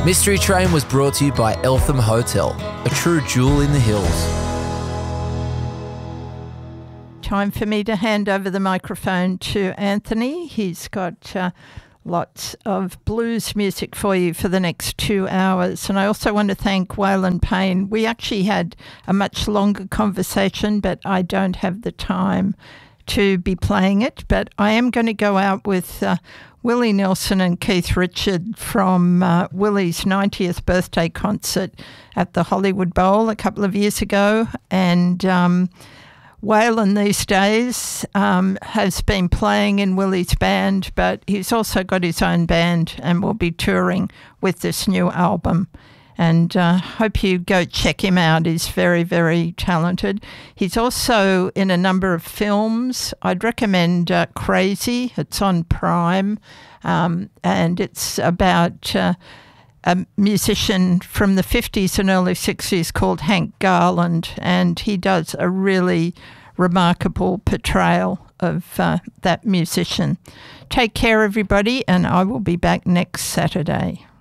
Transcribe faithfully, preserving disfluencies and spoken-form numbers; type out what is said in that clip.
Mystery Train was brought to you by Eltham Hotel, a true jewel in the hills. Time for me to hand over the microphone to Anthony. He's got uh, lots of blues music for you for the next two hours. And I also want to thank Waylon Payne. We actually had a much longer conversation, but I don't have the time to be playing it. But I am going to go out with uh, Willie Nelson and Keith Richard from uh, Willie's ninetieth birthday concert at the Hollywood Bowl a couple of years ago. And um, Waylon these days um, has been playing in Willie's band, but he's also got his own band and will be touring with this new album. And uh, hope you go check him out. He's very, very talented. He's also in a number of films. I'd recommend uh, Crazy. It's on Prime, um, and it's about uh, a musician from the fifties and early sixties called Hank Garland, and he does a really remarkable portrayal of uh, that musician. Take care, everybody, and I will be back next Saturday.